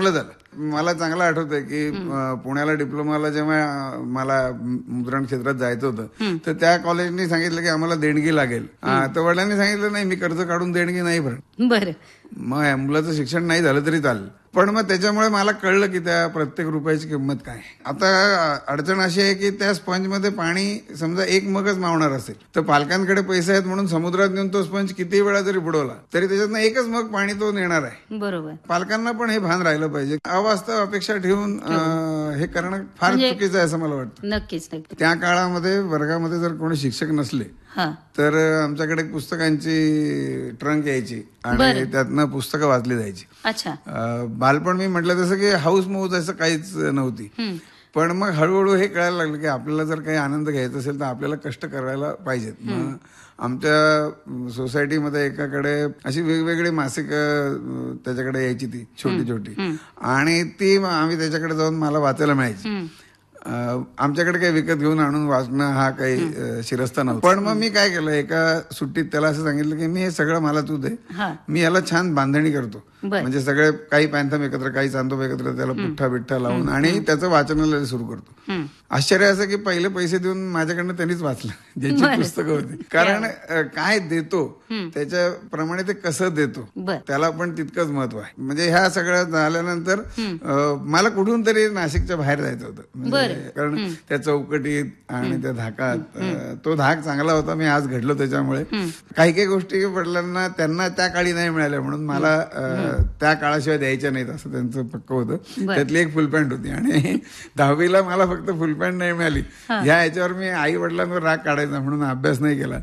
चांगलं झालं. मला चांगलं आठवतंय की पुण्याला डिप्लोमाला जेव्हा मला मुद्रण क्षेत्रात जायचं होतं तर त्या कॉलेजनी सांगितलं की आम्हाला देणगी लागेल. तर वडिलांनी सांगितलं नाही, मी कर्ज काढून देणगी नाही भरत. बरं. मग मुलाचं शिक्षण नाही झालं तरी चालेल. पण मग त्याच्यामुळे मला कळलं की त्या प्रत्येक रुपयाची किंमत काय. आता अडचण अशी आहे की त्या स्पंजमध्ये पाणी समजा एक मगच मावणार असेल तर पालकांकडे पैसे आहेत म्हणून समुद्रात नेऊन तो स्पंज किती वेळा जरी बुडवला तरी त्याच्यातनं एकच मग पाणी तो नेणार आहे. बरोबर. पालकांना पण हे भान राहिलं पाहिजे. अवास्तव अपेक्षा ठेवून हे करणं फार चुकीचं आहे असं मला वाटतं. नक्कीच. त्या काळामध्ये वर्गामध्ये जर कोणी शिक्षक नसले तर आमच्याकडे पुस्तकांची ट्रंक यायची आणि त्यातनं पुस्तकं वाचली जायची. बालपण मी म्हटलं तसं की हाऊस मौज असं काहीच नव्हती. पण मग हळूहळू हे कळायला लागलं की आपल्याला जर काही आनंद घ्यायचा असेल तर आपल्याला कष्ट करायला पाहिजेत. मग आमच्या सोसायटीमध्ये एकाकडे अशी वेगवेगळी मासिक त्याच्याकडे यायची ती छोटी छोटी आणि ती आम्ही त्याच्याकडे जाऊन मला वाचायला मिळायची. आमच्याकडे काही विकत घेऊन आणून वाचणं हा काही शिरस्ता नव्हता. पण मग मी काय केलं, एका सुट्टीत त्याला असं सांगितलं की मी हे सगळं मला तू दे, मी याला छान बांधणी करतो. म्हणजे सगळे काही पॅन्थम एकत्र काही चांदोब एकत्र त्याला पुठ्ठा बिठ्ठा लावून आणि त्याचं वाचनालय सुरू करतो. आश्चर्य असं की पहिले पैसे देऊन माझ्याकडनं त्यांनीच वाचलं ज्यांची पुस्तकं होती. कारण काय देतो त्याच्याप्रमाणे ते कसं देतो त्याला पण तितकंच महत्व आहे. म्हणजे ह्या सगळं झाल्यानंतर मला कुठून तरी नाशिकच्या बाहेर जायचं होतं. कारण त्या चौकटीत आणि त्या धाकात तो धाक चांगला होता. मी आज घडलो त्याच्यामुळे. काही काही गोष्टी वडिलांना त्यांना त्या काळी नाही मिळाल्या म्हणून मला त्या काळाशिवाय द्यायच्या नाहीत असं त्यांचं पक्क होतं. त्यातली एक फुल पॅन्ट होती आणि 10वीला मला फक्त फुल पॅन्ट नाही मिळाली. ह्याच्यावर मी आई वडिलांवर राग काढायचा म्हणून अभ्यास नाही केला.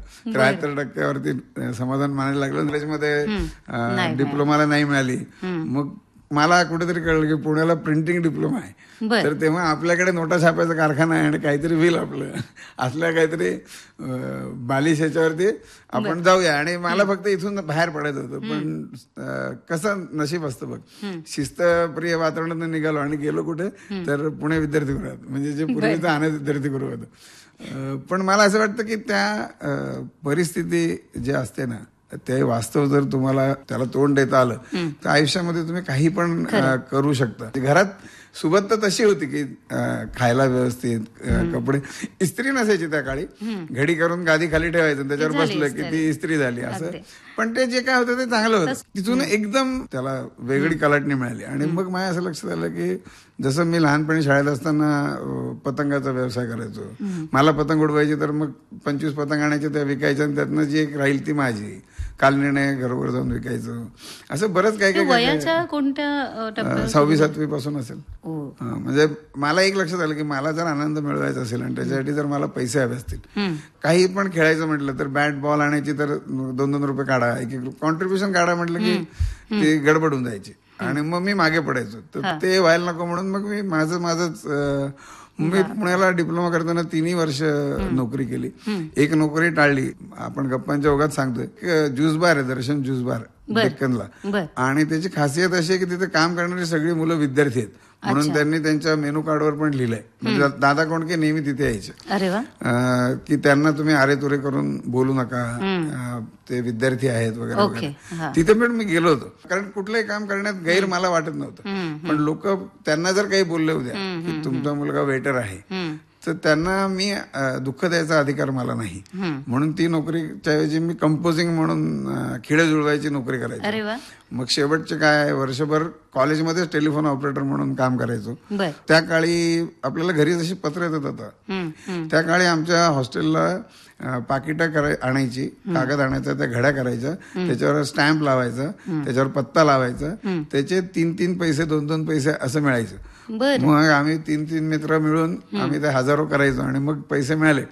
73% समाधान मानायला लागलं. इंग्रजीमध्ये डिप्लोमाला नाही मिळाली. मग मला कुठेतरी कळलं की पुण्याला प्रिंटिंग डिप्लोमा आहे. तर तेव्हा आपल्याकडे नोटा छापायचा कारखाना आहे आणि काहीतरी होईल आपलं असल्या काहीतरी बालिश ह्याच्यावरती आपण जाऊया. आणि मला फक्त इथून बाहेर पडायचं होतं. पण कसं नशीब असतं बघ, शिस्तप्रिय वातावरणात निघालो आणि गेलो कुठे तर पुणे विद्यार्थीगृहात, म्हणजे जे पूर्वीचं आनंद विद्यार्थीगृह होतं. पण मला असं वाटतं की त्या परिस्थिती जे असते ना ते वास्तव जर तुम्हाला त्याला तोंड देता आलं तर आयुष्यामध्ये तुम्ही काही पण करू शकता. घरात सुबत्ता तशी होती की खायला व्यवस्थित, कपडे, इस्त्री नसायची त्या काळी. घडी करून गादी खाली ठेवायचं त्याच्यावर बसलं की ती इस्त्री झाली असं. पण ते जे काय होतं ते चांगलं होतं. तिथून एकदम त्याला वेगळी कलाटणी मिळाली. आणि मग माझ्या असं लक्षात आलं की जसं मी लहानपणी शाळेत असताना पतंगाचा व्यवसाय करायचो. मला पतंग उडवायची तर मग 25 पतंग आणायचे, त्या विकायच्या आणि त्यातनं जी एक राहील ती माझी. कालनिर्णय घरोघर जाऊन विकायचं. असं बरंच काय काय. वयाच्या कोणत्या 6वी-7वी पासून असेल. म्हणजे मला एक लक्षात आलं की मला जर आनंद मिळवायचा असेल आणि त्याच्यासाठी जर मला पैसे हवे असतील, काही पण खेळायचं म्हटलं तर बॅट बॉल आणायची तर 2-2 रुपये काढा, एक कॉन्ट्रीब्युशन काढा म्हटलं की ती गडबडून जायची आणि मग मी मागे पडायचो. तर ते व्हायला नको म्हणून मग मी माझंच मी पुण्याला डिप्लोमा करताना 3 वर्ष नोकरी केली. एक नोकरी टाळली. आपण गप्पांच्या ओघात सांगतोय, ज्यूस बार आहे दर्शन ज्यूस बार डेक्कनला. आणि त्याची खासियत अशी आहे की तिथे काम करणारी सगळी मुलं विद्यार्थी आहेत म्हणून त्यांनी त्यांच्या मेनू कार्डवर पण लिहिलंय. म्हणजे दादा कोंडके नेहमी तिथे यायचे की त्यांना तुम्ही आरे तुरे करून बोलू नका, ते विद्यार्थी आहेत वगैरे वगैरे. तिथे पण मी गेलो होतो. कारण कुठलंही काम करण्यात गैर मला वाटत नव्हतं. पण लोक त्यांना जर काही बोलले उद्या की तुमचा मुलगा वेटर आहे तर त्यांना मी दुःख द्यायचा अधिकार मला नाही. म्हणून ती नोकरीच्या ऐवजी मी कंपोजिंग म्हणून खिळे जुळवायची नोकरी करायची. मग शेवटचे काय वर्षभर कॉलेजमध्येच टेलिफोन ऑपरेटर म्हणून काम करायचो. त्या काळी आपल्याला घरी जशी पत्र येतात आता, त्या काळी आमच्या हॉस्टेलला पाकिटं आणायची, कागद आणायचा, त्या घड्या करायच्या, त्याच्यावर स्टॅम्प लावायचा, त्याच्यावर पत्ता लावायचा, त्याचे 3-3 पैसे 2-2 पैसे असं मिळायचं. मग आम्ही 3-3 मित्र मिळून आम्ही ते हजारो करायचो आणि मग पैसे मिळाले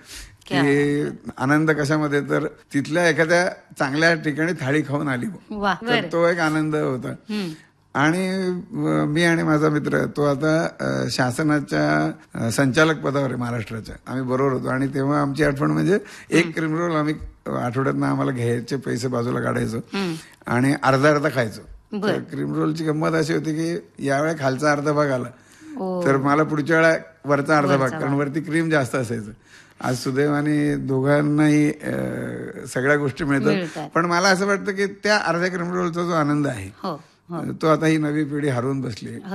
की आनंद कशामध्ये तर तिथल्या एखाद्या चांगल्या ठिकाणी थाळी खाऊन आली, तर तो एक आनंद होता. आणि मी आणि माझा मित्र तो आता शासनाच्या संचालक पदावर आहे महाराष्ट्राच्या. आम्ही बरोबर होतो आणि तेव्हा आमची आठवण म्हणजे एक क्रीम रोल आम्ही आठवड्यातनं आम्हाला घ्यायचे पैसे बाजूला काढायचो आणि अर्धा खायचो. क्रीम रोलची गंमत अशी होती की यावेळी खालचा अर्धा भाग आला तर मला पुढच्या वेळा वरचा अर्धा भाग, कारण वरती क्रीम जास्त असायचं. आज सुदैवाने दोघांनाही सगळ्या गोष्टी मिळतात. पण मला असं वाटतं की त्या अर्ध्या क्रीम रोलचा जो आनंद आहे तो आता ही नवी पिढी हरवून बसली.